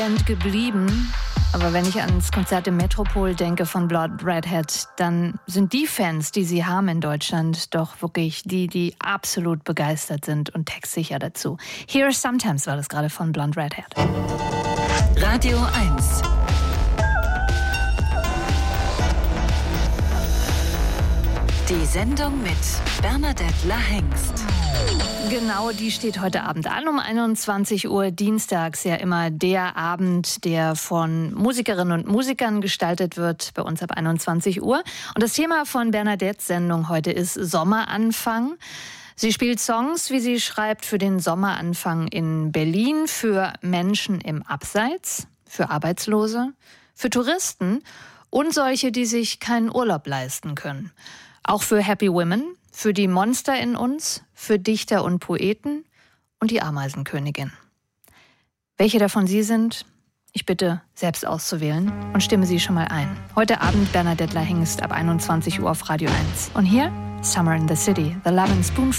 Geblieben. Aber wenn ich ans Konzert im Metropol denke von Blood Red Hat, dann sind die Fans, die sie haben in Deutschland, doch wirklich die absolut begeistert sind und textsicher dazu. Here Sometimes war das gerade von Blood Red Hat. Radio 1. Die Sendung mit Bernadette Lahengst. Genau, die steht heute Abend an um 21 Uhr. Dienstags ja immer der Abend, der von Musikerinnen und Musikern gestaltet wird, bei uns ab 21 Uhr. Und das Thema von Bernadettes Sendung heute ist Sommeranfang. Sie spielt Songs, wie sie schreibt, für den Sommeranfang in Berlin, für Menschen im Abseits, für Arbeitslose, für Touristen und solche, die sich keinen Urlaub leisten können. Auch für Happy Women, für die Monster in uns, für Dichter und Poeten und die Ameisenkönigin. Welche davon Sie sind, ich bitte selbst auszuwählen und stimme Sie schon mal ein. Heute Abend Bernadette Lahengst ab 21 Uhr auf Radio 1. Und hier Summer in the City, The Lovin' Spoonful.